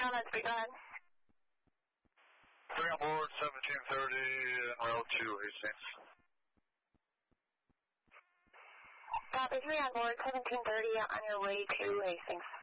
on speed, go ahead. 3 on board, 1730, en route to Hastings. Copy, 3 on board, 1730 on your way to Hastings.